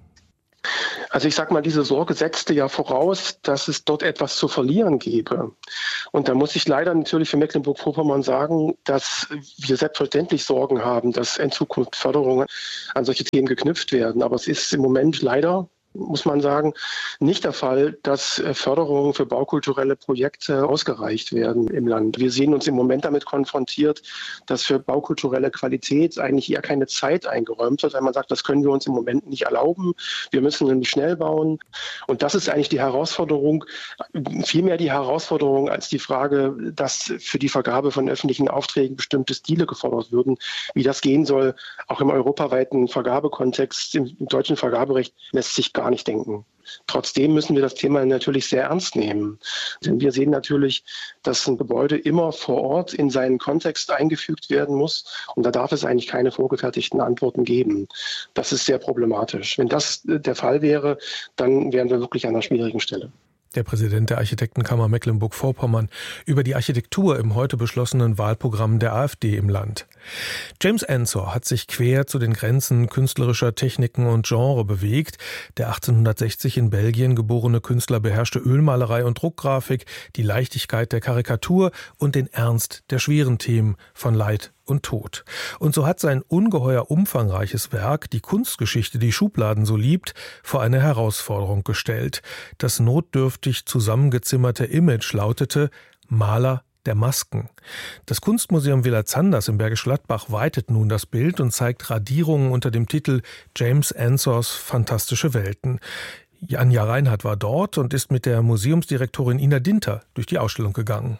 Also ich sag mal, diese Sorge setzte ja voraus, dass es dort etwas zu verlieren gäbe. Und da muss ich leider natürlich für Mecklenburg-Vorpommern sagen, dass wir selbstverständlich Sorgen haben, dass in Zukunft Förderungen an solche Themen geknüpft werden. Aber es ist im Moment leider, muss man sagen, nicht der Fall, dass Förderungen für baukulturelle Projekte ausgereicht werden im Land. Wir sehen uns im Moment damit konfrontiert, dass für baukulturelle Qualität eigentlich eher keine Zeit eingeräumt wird, weil man sagt, das können wir uns im Moment nicht erlauben. Wir müssen nämlich schnell bauen. Und das ist eigentlich die Herausforderung, vielmehr die Herausforderung als die Frage, dass für die Vergabe von öffentlichen Aufträgen bestimmte Stile gefordert würden. Wie das gehen soll, auch im europaweiten Vergabekontext, im deutschen Vergaberecht, lässt sich gar nicht denken. Trotzdem müssen wir das Thema natürlich sehr ernst nehmen. Denn wir sehen natürlich, dass ein Gebäude immer vor Ort in seinen Kontext eingefügt werden muss. Und da darf es eigentlich keine vorgefertigten Antworten geben. Das ist sehr problematisch. Wenn das der Fall wäre, dann wären wir wirklich an einer schwierigen Stelle. Der Präsident der Architektenkammer Mecklenburg-Vorpommern über die Architektur im heute beschlossenen Wahlprogramm der AfD im Land. James Ensor hat sich quer zu den Grenzen künstlerischer Techniken und Genre bewegt. Der achtzehnhundertsechzig in Belgien geborene Künstler beherrschte Ölmalerei und Druckgrafik, die Leichtigkeit der Karikatur und den Ernst der schweren Themen von Leid und Tod. Und so hat sein ungeheuer umfangreiches Werk, die Kunstgeschichte, die Schubladen so liebt, vor eine Herausforderung gestellt. Das notdürftig zusammengezimmerte Image lautete Maler der Masken. Das Kunstmuseum Villa Zanders im Bergisch Gladbach weitet nun das Bild und zeigt Radierungen unter dem Titel James Ensors Fantastische Welten. Anja Reinhardt war dort und ist mit der Museumsdirektorin Ina Dinter durch die Ausstellung gegangen.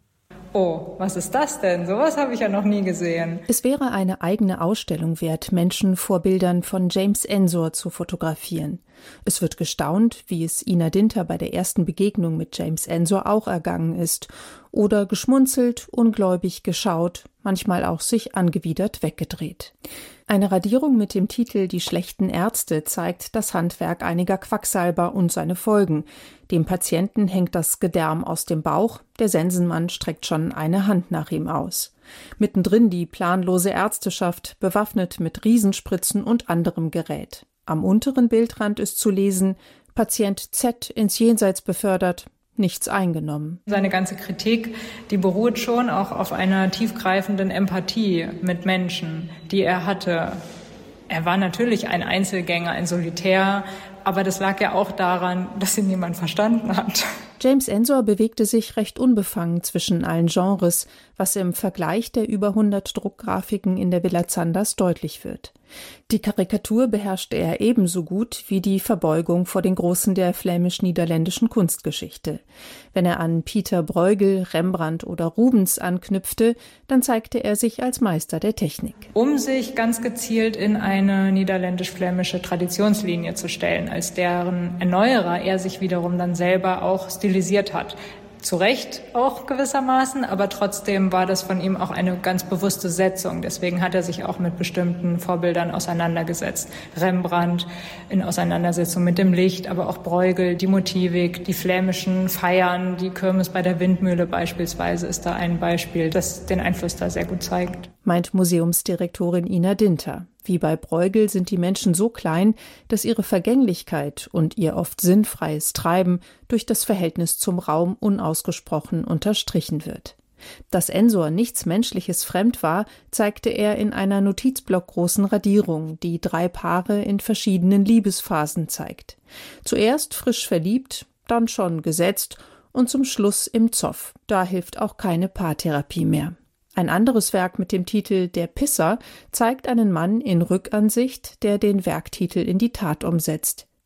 Oh, was ist das denn? Sowas habe ich ja noch nie gesehen. Es wäre eine eigene Ausstellung wert, Menschen vor Bildern von James Ensor zu fotografieren. Es wird gestaunt, wie es Ina Dinter bei der ersten Begegnung mit James Ensor auch ergangen ist. Oder geschmunzelt, ungläubig geschaut, manchmal auch sich angewidert weggedreht. Eine Radierung mit dem Titel »Die schlechten Ärzte« zeigt das Handwerk einiger Quacksalber und seine Folgen. Dem Patienten hängt das Gedärm aus dem Bauch, der Sensenmann streckt schon eine Hand nach ihm aus. Mittendrin die planlose Ärzteschaft, bewaffnet mit Riesenspritzen und anderem Gerät. Am unteren Bildrand ist zu lesen, Patient Z ins Jenseits befördert, nichts eingenommen. Seine ganze Kritik, die beruht schon auch auf einer tiefgreifenden Empathie mit Menschen, die er hatte. Er war natürlich ein Einzelgänger, ein Solitär, aber das lag ja auch daran, dass ihn niemand verstanden hat. James Ensor bewegte sich recht unbefangen zwischen allen Genres, was im Vergleich der über hundert Druckgrafiken in der Villa Zanders deutlich wird. Die Karikatur beherrschte er ebenso gut wie die Verbeugung vor den Großen der flämisch-niederländischen Kunstgeschichte. Wenn er an Pieter Bruegel, Rembrandt oder Rubens anknüpfte, dann zeigte er sich als Meister der Technik. Um sich ganz gezielt in eine niederländisch-flämische Traditionslinie zu stellen, als deren Erneuerer er sich wiederum dann selber auch stilisiert hat. Zu Recht auch gewissermaßen, aber trotzdem war das von ihm auch eine ganz bewusste Setzung. Deswegen hat er sich auch mit bestimmten Vorbildern auseinandergesetzt. Rembrandt in Auseinandersetzung mit dem Licht, aber auch Bruegel, die Motivik, die flämischen Feiern, die Kirmes bei der Windmühle beispielsweise ist da ein Beispiel, das den Einfluss da sehr gut zeigt. Meint Museumsdirektorin Ina Dinter. Wie bei Bruegel sind die Menschen so klein, dass ihre Vergänglichkeit und ihr oft sinnfreies Treiben durch das Verhältnis zum Raum unausgesprochen unterstrichen wird. Dass Ensor nichts Menschliches fremd war, zeigte er in einer notizblockgroßen Radierung, die drei Paare in verschiedenen Liebesphasen zeigt. Zuerst frisch verliebt, dann schon gesetzt und zum Schluss im Zoff. Da hilft auch keine Paartherapie mehr. Ein anderes Werk mit dem Titel »Der Pisser« zeigt einen Mann in Rückansicht, der den Werktitel in die Tat umsetzt.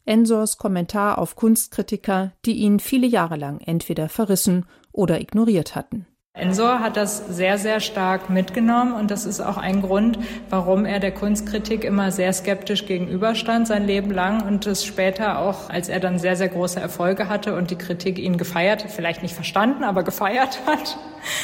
Ensors Kommentar auf Kunstkritiker, die ihn viele Jahre lang entweder verrissen oder ignoriert hatten. Ensor hat das sehr, sehr stark mitgenommen und das ist auch ein Grund, warum er der Kunstkritik immer sehr skeptisch gegenüberstand sein Leben lang und es später auch, als er dann sehr, sehr große Erfolge hatte und die Kritik ihn gefeiert, vielleicht nicht verstanden, aber gefeiert hat,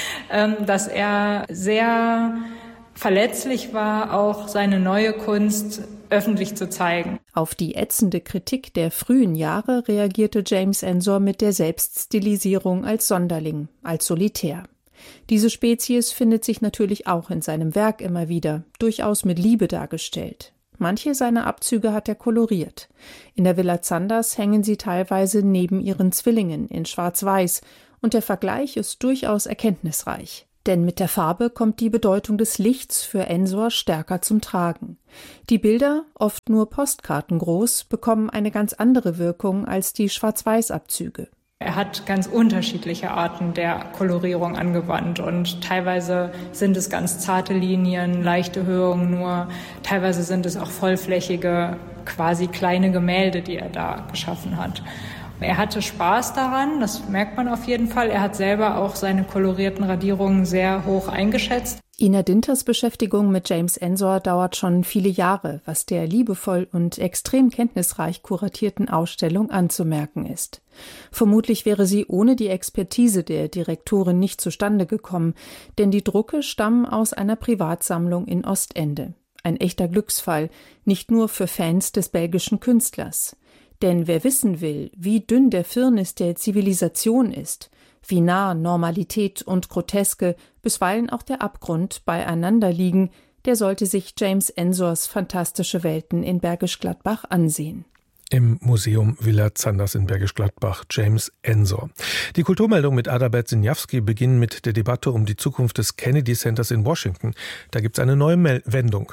dass er sehr verletzlich war, auch seine neue Kunst öffentlich zu zeigen. Auf die ätzende Kritik der frühen Jahre reagierte James Ensor mit der Selbststilisierung als Sonderling, als Solitär. Diese Spezies findet sich natürlich auch in seinem Werk immer wieder, durchaus mit Liebe dargestellt. Manche seiner Abzüge hat er koloriert. In der Villa Zanders hängen sie teilweise neben ihren Zwillingen in Schwarz-Weiß und der Vergleich ist durchaus erkenntnisreich. Denn mit der Farbe kommt die Bedeutung des Lichts für Ensor stärker zum Tragen. Die Bilder, oft nur postkartengroß, bekommen eine ganz andere Wirkung als die Schwarz-Weiß-Abzüge. Er hat ganz unterschiedliche Arten der Kolorierung angewandt und teilweise sind es ganz zarte Linien, leichte Höhungen nur, teilweise sind es auch vollflächige, quasi kleine Gemälde, die er da geschaffen hat. Er hatte Spaß daran, das merkt man auf jeden Fall. Er hat selber auch seine kolorierten Radierungen sehr hoch eingeschätzt. Ina Dinters Beschäftigung mit James Ensor dauert schon viele Jahre, was der liebevoll und extrem kenntnisreich kuratierten Ausstellung anzumerken ist. Vermutlich wäre sie ohne die Expertise der Direktorin nicht zustande gekommen, denn die Drucke stammen aus einer Privatsammlung in Ostende. Ein echter Glücksfall, nicht nur für Fans des belgischen Künstlers. Denn wer wissen will, wie dünn der Firnis der Zivilisation ist, wie nah Normalität und Groteske, bisweilen auch der Abgrund beieinander liegen, der sollte sich James Ensors fantastische Welten in Bergisch Gladbach ansehen. Im Museum Villa Zanders in Bergisch Gladbach, James Ensor. Die Kulturmeldung mit Adalbert Sinjawski beginnt mit der Debatte um die Zukunft des Kennedy Centers in Washington. Da gibt es eine neue Mel- Wendung.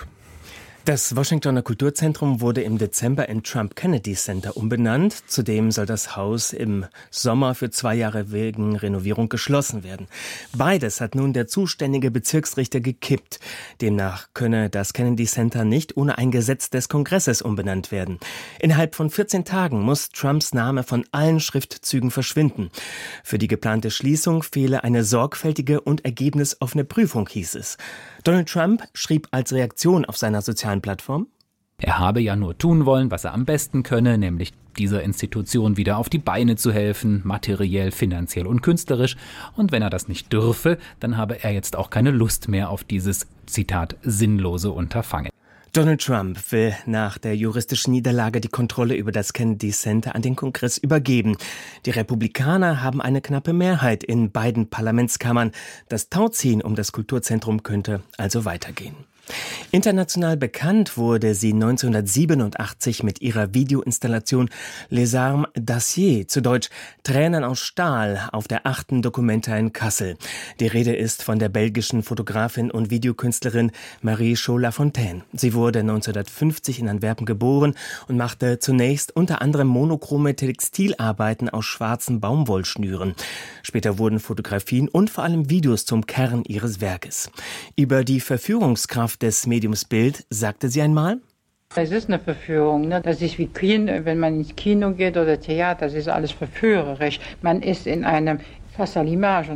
Das Washingtoner Kulturzentrum wurde im Dezember in Trump Kennedy Center umbenannt. Zudem soll das Haus im Sommer für zwei Jahre wegen Renovierung geschlossen werden. Beides hat nun der zuständige Bezirksrichter gekippt. Demnach könne das Kennedy Center nicht ohne ein Gesetz des Kongresses umbenannt werden. Innerhalb von vierzehn Tagen muss Trumps Name von allen Schriftzügen verschwinden. Für die geplante Schließung fehle eine sorgfältige und ergebnisoffene Prüfung, hieß es. Donald Trump schrieb als Reaktion auf seiner sozialen Plattform: Er habe ja nur tun wollen, was er am besten könne, nämlich dieser Institution wieder auf die Beine zu helfen, materiell, finanziell und künstlerisch. Und wenn er das nicht dürfe, dann habe er jetzt auch keine Lust mehr auf dieses, Zitat, sinnlose Unterfangen. Donald Trump will nach der juristischen Niederlage die Kontrolle über das Kennedy Center an den Kongress übergeben. Die Republikaner haben eine knappe Mehrheit in beiden Parlamentskammern. Das Tauziehen um das Kulturzentrum könnte also weitergehen. International bekannt wurde sie neunzehnhundertsiebenundachtzig mit ihrer Videoinstallation Les Armes d'Acier, zu Deutsch Tränen aus Stahl, auf der achten Documenta in Kassel. Die Rede ist von der belgischen Fotografin und Videokünstlerin Marie Cho-Lafontaine. Sie wurde neunzehnhundertfünfzig in Antwerpen geboren und machte zunächst unter anderem monochrome Textilarbeiten aus schwarzen Baumwollschnüren. Später wurden Fotografien und vor allem Videos zum Kern ihres Werkes. Über die Verführungskraft des Mediums Bild sagte sie einmal: Es ist eine Verführung, ne? Das ist wie Kino, wenn man ins Kino geht oder Theater, das ist alles verführerisch. Man ist in einem face à l'image,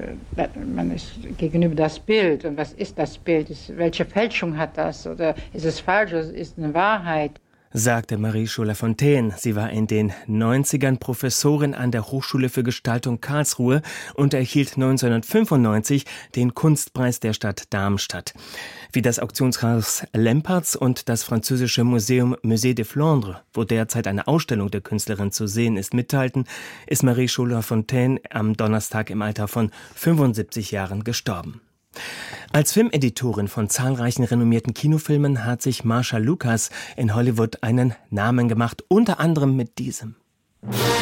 man ist gegenüber das Bild. Und was ist das Bild? Welche Fälschung hat das? Oder ist es falsch oder ist es eine Wahrheit? Sagte Marie Cho-Lafontaine. Sie war in den neunzigern Professorin an der Hochschule für Gestaltung Karlsruhe und erhielt neunzehnhundertfünfundneunzig den Kunstpreis der Stadt Darmstadt. Wie das Auktionshaus Lempertz und das französische Museum Musée de Flandre, wo derzeit eine Ausstellung der Künstlerin zu sehen ist, mitteilten, ist Marie Cho-Lafontaine am Donnerstag im Alter von fünfundsiebzig Jahren gestorben. Als Filmeditorin von zahlreichen renommierten Kinofilmen hat sich Marsha Lucas in Hollywood einen Namen gemacht, unter anderem mit diesem.